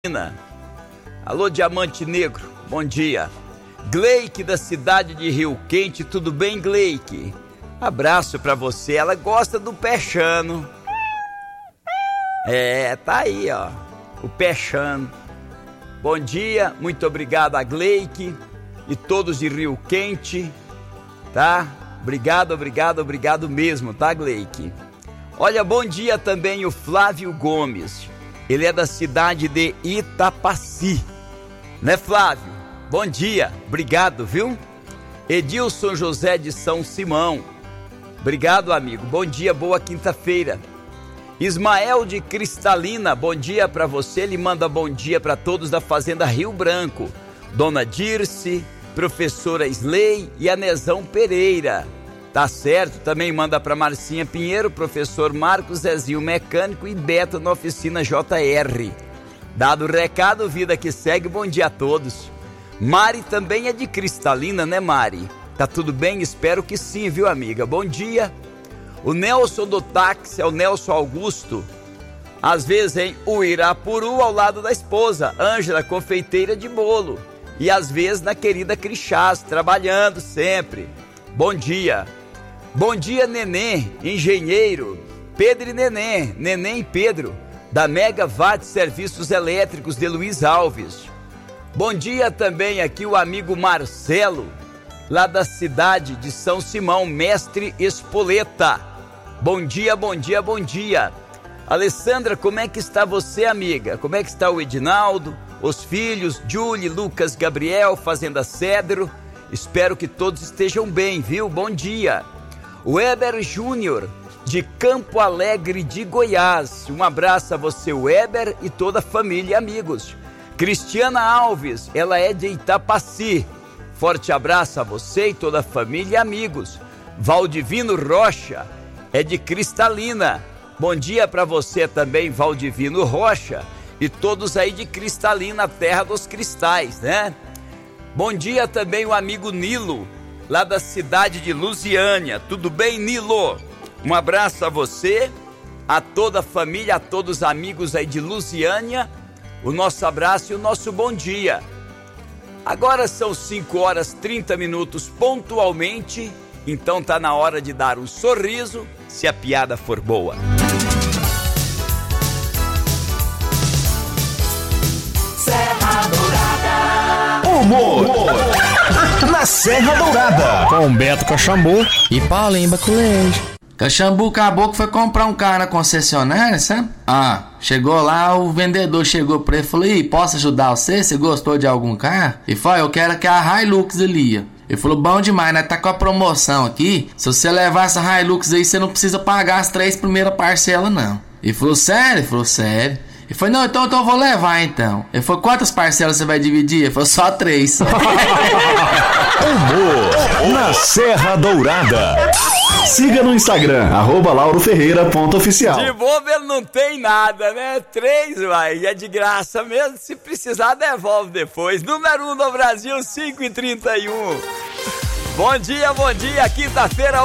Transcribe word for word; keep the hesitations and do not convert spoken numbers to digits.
Alô, Diamante Negro, bom dia. Gleique da cidade de Rio Quente, tudo bem, Gleique? Abraço pra você, ela gosta do Peixano. É, tá aí, ó, o Peixano. Bom dia, muito obrigado a Gleique e todos de Rio Quente, tá? Obrigado, obrigado, obrigado mesmo, tá, Gleique? Olha, bom dia também o Flávio Gomes. Ele é da cidade de Itapaci, né, Flávio? Bom dia, obrigado, viu? Edilson José de São Simão, obrigado, amigo, bom dia, boa quinta-feira. Ismael de Cristalina, bom dia para você, ele manda bom dia para todos da Fazenda Rio Branco, Dona Dirce, Professora Sley e Anezão Pereira. Tá certo, também manda para Marcinha Pinheiro, Professor Marcos, Zezinho Mecânico e Beto na Oficina J R. Dado o recado, vida que segue, bom dia a todos. Mari também é de Cristalina, né, Mari? Tá tudo bem? Espero que sim, viu, amiga? Bom dia. O Nelson do táxi é o Nelson Augusto, às vezes em Uirapuru, ao lado da esposa, Ângela, confeiteira de bolo, e às vezes na querida Crixás, trabalhando sempre. Bom dia. Bom dia, Nenê, engenheiro, Pedro e Nenê, Nenê e Pedro, da Mega Watt Serviços Elétricos de Luiz Alves. Bom dia também aqui o amigo Marcelo, lá da cidade de São Simão, Mestre Espoleta. Bom dia, bom dia, bom dia. Alessandra, como é que está você, amiga? Como é que está o Edinaldo, os filhos, Julie, Lucas, Gabriel, Fazenda Cedro? Espero que todos estejam bem, viu? Bom dia. O Weber Júnior, de Campo Alegre de Goiás. Um abraço a você, Weber, e toda a família e amigos. Cristiana Alves, ela é de Itapaci. Forte abraço a você e toda a família e amigos. Valdivino Rocha, é de Cristalina. Bom dia para você também, Valdivino Rocha, e todos aí de Cristalina, terra dos cristais, né? Bom dia também o amigo Nilo, lá da cidade de Lusiânia. Tudo bem, Nilo? Um abraço a você, a toda a família, a todos os amigos aí de Lusiânia. O nosso abraço e o nosso bom dia. Agora são cinco horas e trinta minutos pontualmente, então tá na hora de dar um sorriso, se a piada for boa. Serra Dourada. Humor, Humor. Na Serra Dourada, com Beto Caxambu e Paulinho Baculejo. Caxambu Caboclo foi comprar um carro na concessionária, sabe? Ah, chegou lá, o vendedor chegou pra ele e falou: "Ih, posso ajudar você? Você gostou de algum carro?" E falou: "Eu quero que a Hilux ali, ó." Ele falou: "Bom demais, né? Tá com a promoção aqui. Se você levar essa Hilux aí, você não precisa pagar as três primeiras parcelas, não." Ele falou: "Sério?" Ele falou: "Sério." Ele falou: "Não, então, então eu vou levar, então." Ele falou: "Quantas parcelas você vai dividir?" Ele falou: "Só três." Humor na Serra Dourada. Siga no Instagram, arroba lauroferreira.oficial. De bobo ele não tem nada, né? Três, vai, e é de graça mesmo. Se precisar, devolve depois. Número um do Brasil, cinco e trinta e um. Bom dia, bom dia, quinta-feira.